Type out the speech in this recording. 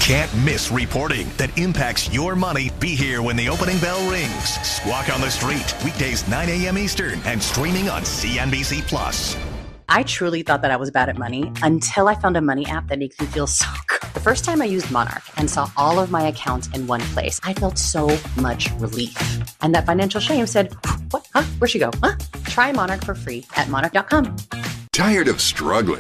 can't miss reporting that impacts your money. Be here when the opening bell rings. Squawk on the Street, weekdays 9 a.m. Eastern and streaming on CNBC Plus. I truly thought that I was bad at money until I found a money app that makes me feel so good. The first time I used Monarch and saw all of my accounts in one place, I felt so much relief. And that financial shame said, what? Huh? Where'd she go? Huh? Try Monarch for free at monarch.com. Tired of struggling